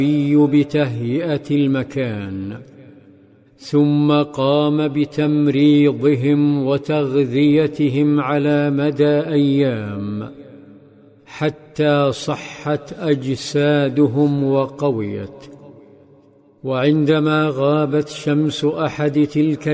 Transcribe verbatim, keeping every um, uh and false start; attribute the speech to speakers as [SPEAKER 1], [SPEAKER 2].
[SPEAKER 1] بتهيئة المكان، ثم قام بتمريضهم وتغذيتهم على مدى أيام حتى صحت أجسادهم وقويت. وعندما غابت شمس أحد تلك